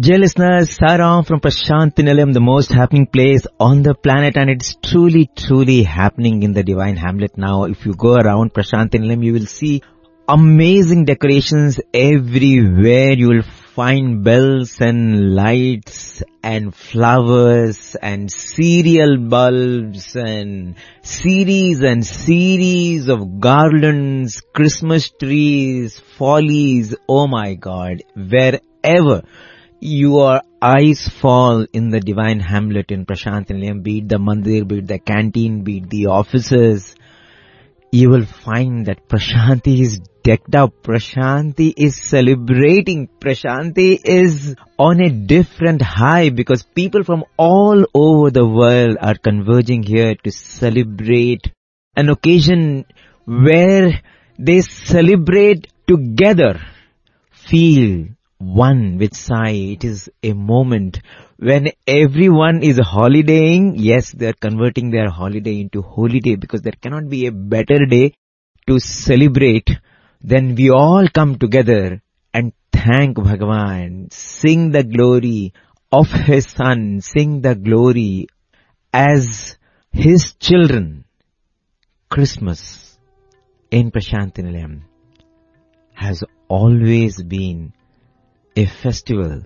Dear listeners, Saram from Prashant Nilayam, the most happening place on the planet, and it's truly, truly happening in the Divine Hamlet now. If you go around Prashant Nilayam, you will see amazing decorations everywhere. You will find bells and lights and flowers and cereal bulbs and series of garlands, Christmas trees, follies. Oh my God, wherever your eyes fall in the Divine Hamlet in Prashant Nilayam, be it the mandir, be it the canteen, be it the offices, you will find that Prashanti is decked up. Prashanti is celebrating. Prashanti is on a different high because people from all over the world are converging here to celebrate an occasion where they celebrate together, feel one with Sai. It is a moment when everyone is holidaying. Yes, they are converting their holiday into holiday because there cannot be a better day to celebrate than we all come together and thank Bhagavan, sing the glory of His Son, sing the glory as His children. Christmas in Prashant Nilayam has always been a festival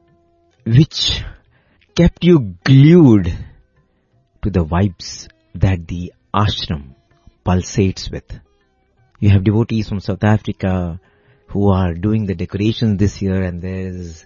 which kept you glued to the vibes that the ashram pulsates with. You have devotees from South Africa who are doing the decorations this year, and there's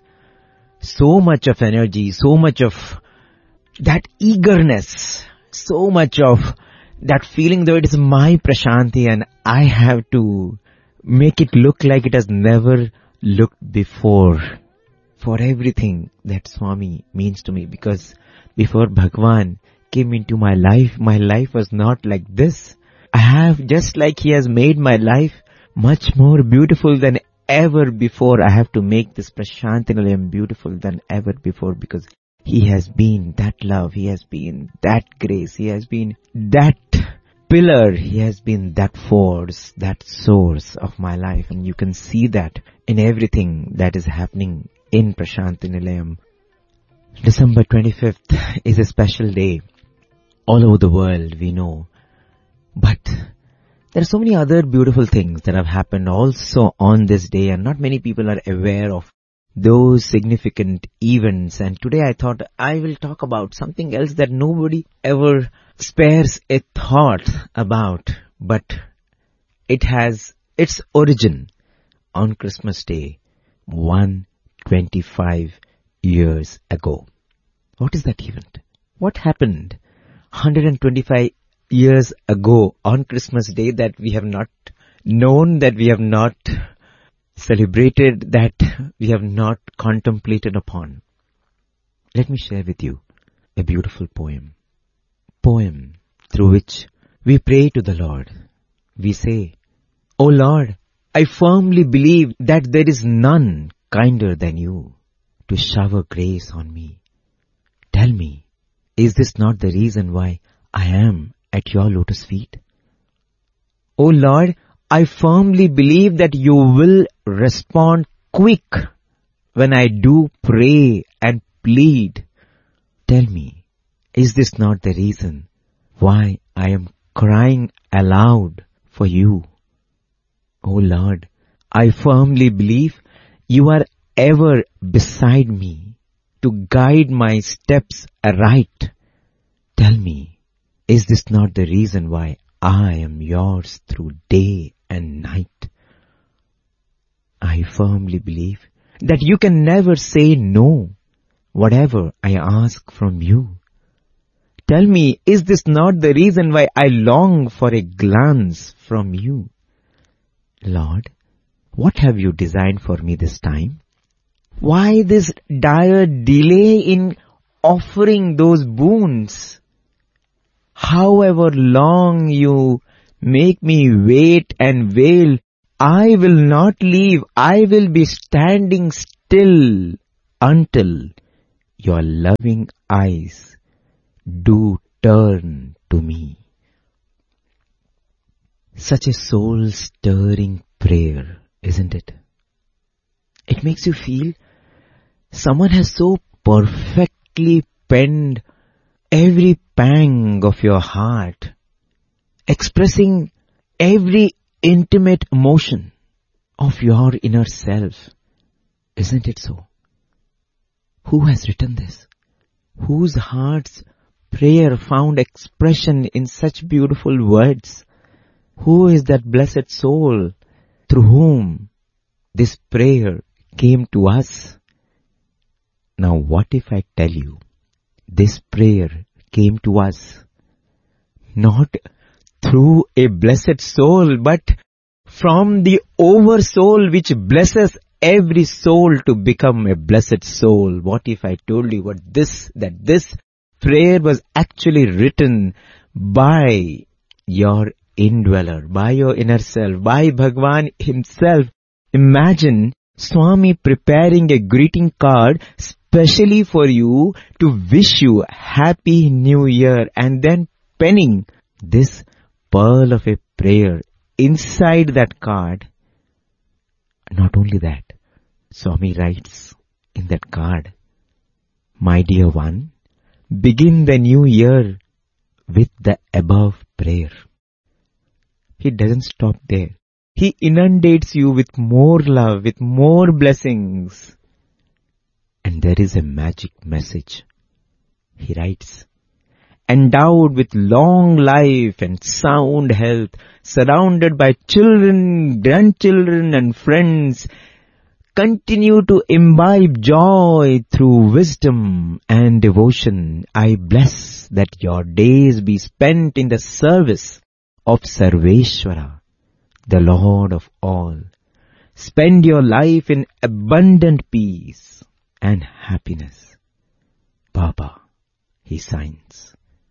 so much of energy, so much of that eagerness, so much of that feeling that it is my Prashanti and I have to make it look like it has never looked before, for everything that Swami means to me. Because before Bhagwan came into my life was not like this. I have, just like He has made my life much more beautiful than ever before, I have to make this Prashant Nilayam beautiful than ever before, because He has been that love, He has been that grace, He has been that pillar, He has been that force, that source of my life. And you can see that in everything that is happening in Prashant Nilayam. December 25th is a special day all over the world, we know. But there are so many other beautiful things that have happened also on this day, and not many people are aware of those significant events. And today I thought I will talk about something else that nobody ever spares a thought about, but it has its origin on Christmas Day 125 years ago. What is that event? What happened 125 years ago on Christmas Day that we have not known, that we have not celebrated, that we have not contemplated upon? Let me share with you a beautiful poem through which we pray to the Lord. We say, "O Lord, I firmly believe that there is none kinder than you to shower grace on me. Tell me, is this not the reason why I am at your lotus feet? O Lord, I firmly believe that you will respond quick when I do pray and plead. Tell me, is this not the reason why I am crying aloud for you? O Lord, I firmly believe you are ever beside me to guide my steps aright. Tell me, is this not the reason why I am yours through day and night? I firmly believe that you can never say no, whatever I ask from you. Tell me, is this not the reason why I long for a glance from you? Lord, what have you designed for me this time? Why this dire delay in offering those boons? However long you make me wait and wail, I will not leave. I will be standing still until your loving eyes do turn to me." Such a soul-stirring prayer, isn't it? It makes you feel Someone has so perfectly penned every pang of your heart, expressing every intimate emotion of your inner self. Isn't it so? Who has written this? Whose heart's prayer found expression in such beautiful words? Who is that blessed soul through whom this prayer came to us? Now what if I tell you, this prayer came to us not through a blessed soul, but from the oversoul which blesses every soul to become a blessed soul. What if I told you that this prayer was actually written by your indweller, by your inner self, by Bhagwan himself? Imagine Swami preparing a greeting card specially for you to wish you Happy New Year, and then penning this pearl of a prayer inside that card. Not only that, Swami writes in that card, "My dear one, begin the new year with the above prayer." He doesn't stop there. He inundates you with more love, with more blessings. And there is a magic message. He writes, "Endowed with long life and sound health, surrounded by children, grandchildren and friends, continue to imbibe joy through wisdom and devotion. I bless that your days be spent in the service of Sarveshwara, the Lord of all. Spend your life in abundant peace and happiness. Baba," he signs.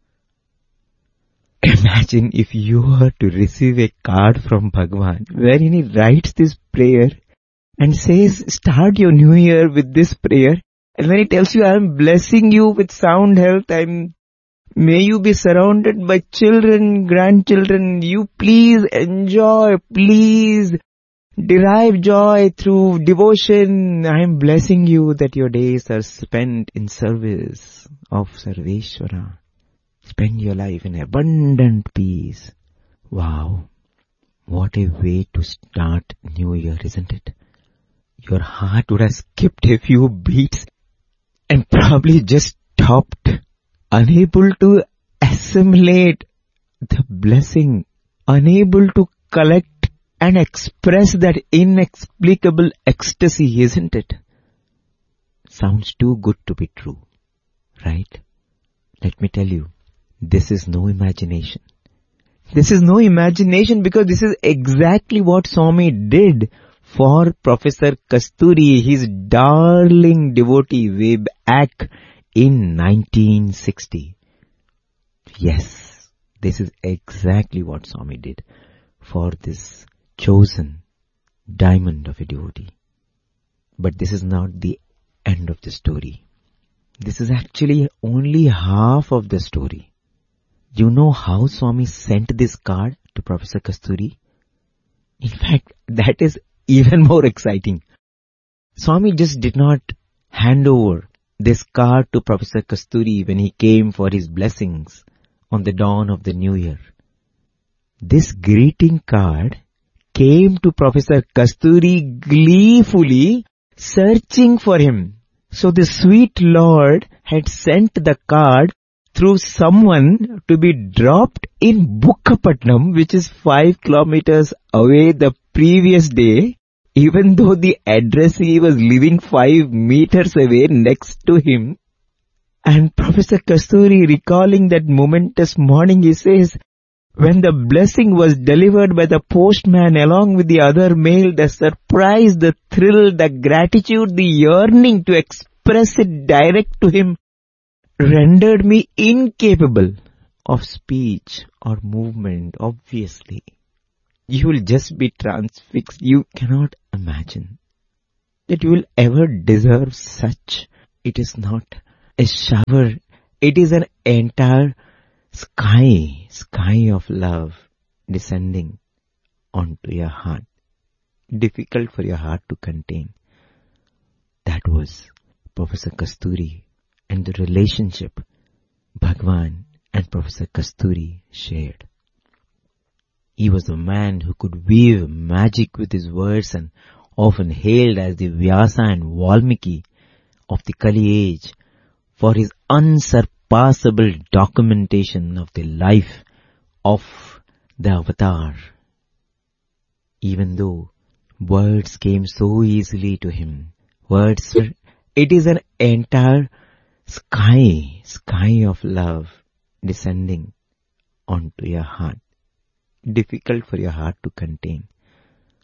Imagine if you were to receive a card from Bhagwan wherein he writes this prayer and says, start your new year with this prayer. And when he tells you, I am blessing you with sound health, may you be surrounded by children, grandchildren. You please enjoy, please derive joy through devotion. I am blessing you that your days are spent in service of Sarveshwara. Spend your life in abundant peace. Wow, what a way to start New Year, isn't it? Your heart would have skipped a few beats and probably just stopped, unable to assimilate the blessing, unable to collect and express that inexplicable ecstasy, isn't it? Sounds too good to be true, right? Let me tell you, this is no imagination. This is no imagination because this is exactly what Swami did for Professor Kasturi, his darling devotee, way back in 1960. Yes, this is exactly what Swami did for this chosen diamond of a devotee. But this is not the end of the story. This is actually only half of the story. You know how Swami sent this card to Professor Kasturi? In fact, that is even more exciting. Swami just did not hand over this card to Professor Kasturi when he came for his blessings on the dawn of the new year. This greeting card came to Professor Kasturi gleefully searching for him. So the sweet Lord had sent the card through someone to be dropped in Bukkapatnam, which is 5 kilometers away the previous day, even though the addressee was living 5 meters away next to him. And Professor Kasturi, recalling that momentous morning, he says, when the blessing was delivered by the postman along with the other mail, the surprise, the thrill, the gratitude, the yearning to express it direct to him rendered me incapable of speech or movement. Obviously, you will just be transfixed. You cannot imagine that you will ever deserve such. It is not a shower. It is an entire sky of love descending onto your heart. Difficult for your heart to contain. That was Professor Kasturi and the relationship Bhagwan and Professor Kasturi shared. He was a man who could weave magic with his words and often hailed as the Vyasa and Valmiki of the Kali age for his unsurpassable documentation of the life of the avatar. Even though words came so easily to him, it is an entire sky of love descending onto your heart, difficult for your heart to contain.